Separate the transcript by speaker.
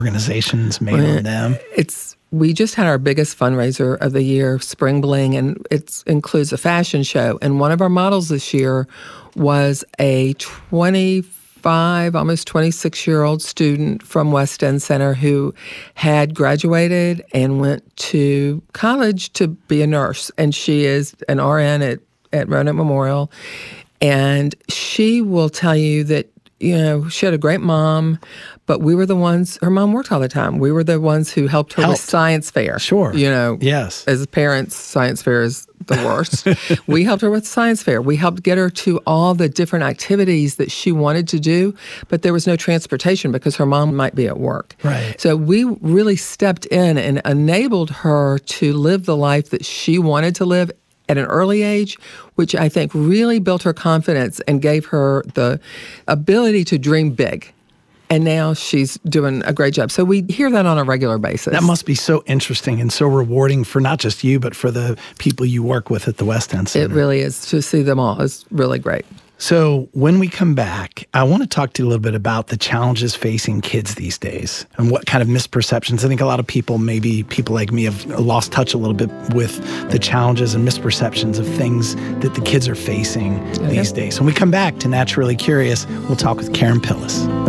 Speaker 1: organizations made on them?
Speaker 2: We just had our biggest fundraiser of the year, Spring Bling, and it includes a fashion show. And one of our models this year was a 25, almost 26-year-old student from West End Center who had graduated and went to college to be a nurse. And she is an RN at Roanoke Memorial. And she will tell you that, she had a great mom, but we were the ones, her mom worked all the time. We were the ones who helped her with science fair.
Speaker 1: Sure. Yes.
Speaker 2: As parents, science fair is the worst. We helped her with science fair. We helped get her to all the different activities that she wanted to do, but there was no transportation because her mom might be at work.
Speaker 1: Right.
Speaker 2: So we really stepped in and enabled her to live the life that she wanted to live at an early age, which I think really built her confidence and gave her the ability to dream big. And now she's doing a great job. So we hear that on a regular basis.
Speaker 1: That must be so interesting and so rewarding for not just you, but for the people you work with at the West End Center.
Speaker 2: It really is. To see them all is really great.
Speaker 1: So when we come back, I want to talk to you a little bit about the challenges facing kids these days and what kind of misperceptions. I think a lot of people, maybe people like me, have lost touch a little bit with the challenges and misperceptions of things that the kids are facing these days. When we come back to Naturally Curious, we'll talk with Karen Pillis.